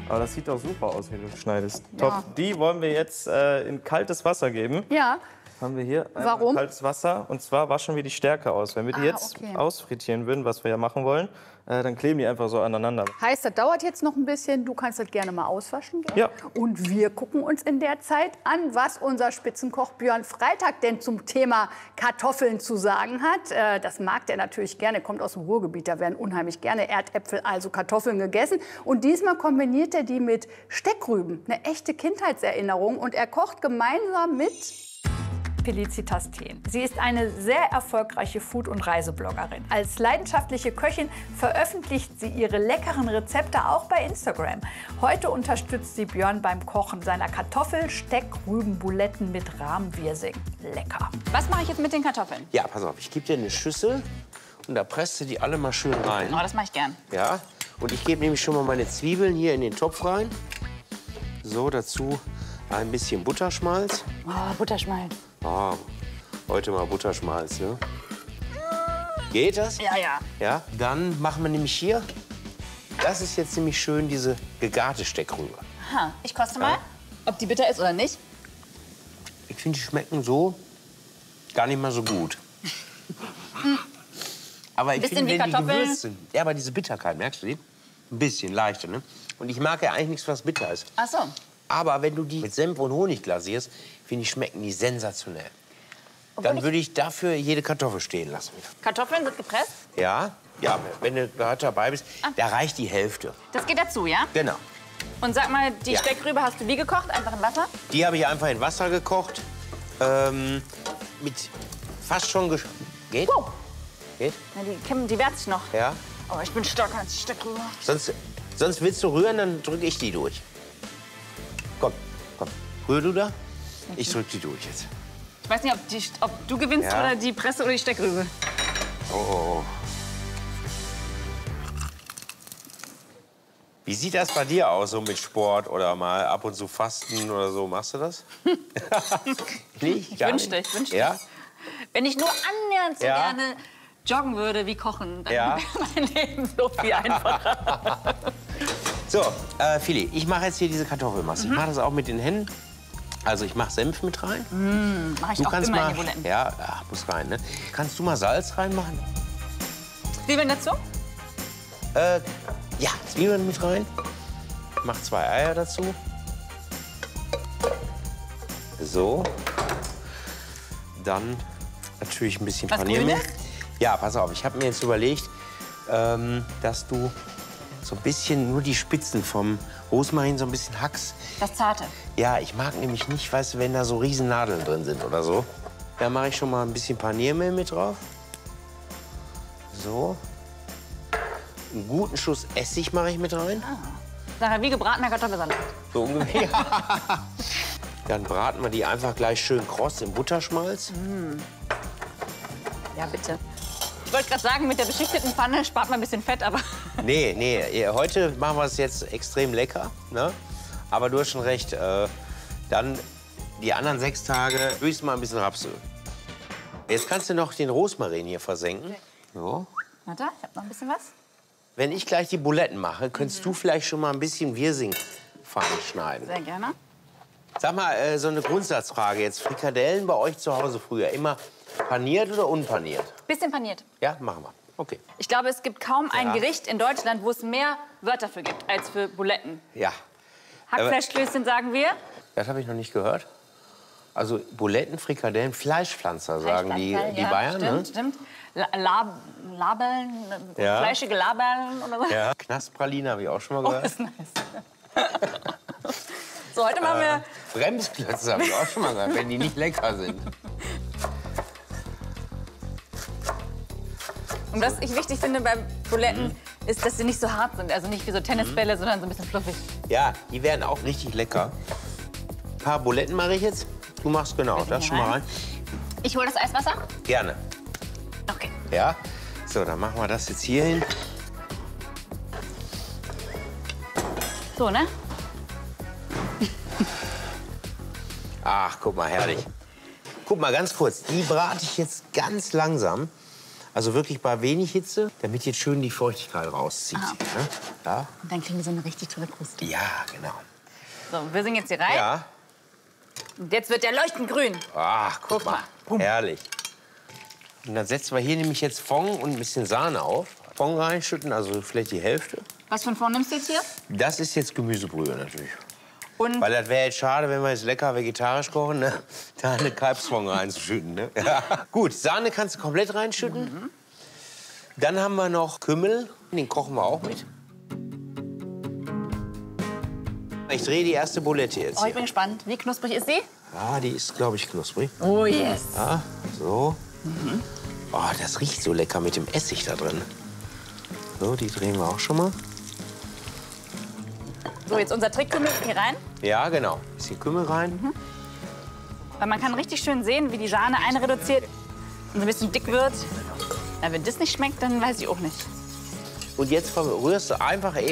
Aber das sieht doch super aus, wie du schneidest. Ja. Top. Die wollen wir jetzt in kaltes Wasser geben. Ja. Haben wir hier Warum? kaltes Wasser. Und zwar waschen wir die Stärke aus. Wenn wir die jetzt ausfrittieren würden, was wir ja machen wollen, dann kleben die einfach so aneinander. Heißt, das dauert jetzt noch ein bisschen. Du kannst das gerne mal auswaschen gehen. Ja. Und wir gucken uns in der Zeit an, was unser Spitzenkoch Björn Freitag denn zum Thema Kartoffeln zu sagen hat. Das mag der natürlich gerne, kommt aus dem Ruhrgebiet. Da werden unheimlich gerne Erdäpfel, also Kartoffeln gegessen. Und diesmal kombiniert er die mit Steckrüben. Eine echte Kindheitserinnerung. Und er kocht gemeinsam mit Felicitas Thien. Sie ist eine sehr erfolgreiche Food- und Reisebloggerin. Als leidenschaftliche Köchin veröffentlicht sie ihre leckeren Rezepte auch bei Instagram. Heute unterstützt sie Björn beim Kochen seiner Kartoffelsteckrübenbuletten mit Rahmwirsing. Lecker. Was mache ich jetzt mit den Kartoffeln? Ja, pass auf, ich gebe dir eine Schüssel und da presst du die alle mal schön rein. Oh, das mache ich gern. Ja, und ich gebe nämlich schon mal meine Zwiebeln hier in den Topf rein. So, dazu ein bisschen Butterschmalz. Oh, Butterschmalz. Ah, heute mal Butterschmalz, ne? Geht das? Ja, ja. Ja, dann machen wir nämlich hier, das ist jetzt nämlich schön, diese gegarte Steckrübe. Aha. Ich koste mal, ob die bitter ist oder nicht. Ich finde, die schmecken so gar nicht mal so gut. Aber ich finde, wenn die gewürzt sind, ja, aber diese Bitterkeit, merkst du die? Ein bisschen leichter, ne? Und ich mag ja eigentlich nichts, was bitter ist. Ach so. Aber wenn du die mit Senf und Honig glasierst, finde ich, schmecken die sensationell. Dann würde ich dafür jede Kartoffel stehen lassen. Kartoffeln sind gepresst? Ja, ja, wenn du gerade dabei bist, da reicht die Hälfte. Das geht dazu, ja? Genau. Und sag mal, die Ja. Steckrübe hast du wie gekocht? Einfach in Wasser? Die habe ich einfach in Wasser gekocht. Mit fast schon Geht? Wow. Geht? Ja, die wehrt sich noch. Ja. Aber ich bin stärker als die Steckrübe. Sonst willst du rühren, dann drücke ich die durch. Komm, komm. Rühr du da? Ich drück die durch jetzt. Ich weiß nicht, ob du gewinnst Ja. oder die Presse oder die Steckrübe. Oh, oh, oh. Wie sieht das bei dir aus, so mit Sport oder mal ab und zu Fasten oder so? Machst du das? Nicht? Ich wünschte. Ja? Wenn ich nur annähernd so Ja. gerne joggen würde wie kochen, dann Ja. wäre mein Leben so viel einfacher. So, Fili, ich mache jetzt hier diese Kartoffelmasse. Ich mache das auch mit den Händen. Also ich mache Senf mit rein. Mach ich Du auch kannst immer mal, in die Buletten. ja, muss rein, ne? Kannst du mal Salz reinmachen? Zwiebeln dazu? Ja, Zwiebeln mit rein. Mach 2 Eier dazu. So. Dann natürlich ein bisschen Was Paniermehl. Grünes? Ja, pass auf, ich habe mir jetzt überlegt, dass du so ein bisschen nur die Spitzen vom Rosmarin so ein bisschen hackst. Das Zarte. Ja, ich mag nämlich nicht, weißt du, wenn da so riesen Nadeln drin sind oder so. Da mache ich schon mal ein bisschen Paniermehl mit drauf. So. Einen guten Schuss Essig mache ich mit rein. Nachher wie gebratener Kartoffelsalat. So ungefähr. Dann braten wir die einfach gleich schön kross im Butterschmalz. Ja, bitte. Ich wollte gerade sagen, mit der beschichteten Pfanne spart man ein bisschen Fett, aber Nee, heute machen wir es jetzt extrem lecker. Ne? Aber du hast schon recht. Dann die anderen 6 Tage höchstens mal ein bisschen Rapsöl. Jetzt kannst du noch den Rosmarin hier versenken. So. warte, ich habe noch ein bisschen was. Wenn ich gleich die Buletten mache, könntest du vielleicht schon mal ein bisschen Wirsing fein schneiden. Sehr gerne. Sag mal, so eine Grundsatzfrage jetzt. Frikadellen bei euch zu Hause früher immer paniert oder unpaniert? Bisschen paniert. Ja, machen wir. Okay. Ich glaube, es gibt kaum ein Ja. Gericht in Deutschland, wo es mehr Wörter für gibt als für Buletten. Ja, Hackfleischklößchen sagen wir. das habe ich noch nicht gehört. Also Buletten, Frikadellen, Fleischpflanzer sagen die ja, Bayern. Stimmt, Ne? stimmt. Labeln, Ja. fleischige Labeln oder so. Ja. Knastpraline habe ich auch schon mal Oh, gehört. das ist nice. So, heute machen wir Bremsklötze habe ich auch schon mal gehört, wenn die nicht lecker sind. Und was ich wichtig finde bei Buletten, ist, dass sie nicht so hart sind. Also nicht wie so Tennisbälle, sondern so ein bisschen fluffig. Ja, die werden auch richtig lecker. Ein paar Buletten mache ich jetzt. Du machst genau das schon mal rein. Ich hole das Eiswasser. Gerne. Okay. Ja. So, dann machen wir das jetzt hier hin. So, ne? Ach, guck mal, herrlich. Guck mal, ganz kurz. Die brate ich jetzt ganz langsam. Also wirklich bei wenig Hitze, damit jetzt schön die Feuchtigkeit rauszieht. Ah. Ne? Ja? Und dann kriegen wir so eine richtig tolle Kruste. Ja, genau. So, wir sind jetzt hier rein. Ja. Und jetzt wird der leuchtend grün. Ach, guck mal. Herrlich. Und dann setzen wir hier nämlich jetzt Fond und ein bisschen Sahne auf. Fond reinschütten, also vielleicht die Hälfte. Was für ein Fond nimmst du jetzt hier? Das ist jetzt Gemüsebrühe natürlich. Und Weil das wäre jetzt schade, wenn wir jetzt lecker vegetarisch kochen, ne? Da eine Kalbsfond reinzuschütten. Ne? Ja. Gut, Sahne kannst du komplett reinschütten. Dann haben wir noch Kümmel, den kochen wir auch mit. Ich drehe die erste Bulette jetzt oh, ich hier. bin gespannt. Wie knusprig ist sie? Ja, die ist, glaube ich, knusprig. Oh yes. Ja, so. Oh, das riecht so lecker mit dem Essig da drin. So, die drehen wir auch schon mal. So, jetzt unser Trickkümmel hier rein. Ja, genau. Bisschen Kümmel rein. Weil man kann richtig schön sehen, wie die Sahne einreduziert und so ein bisschen dick wird. Na, wenn das nicht schmeckt, dann weiß ich auch nicht. Und jetzt rührst du einfach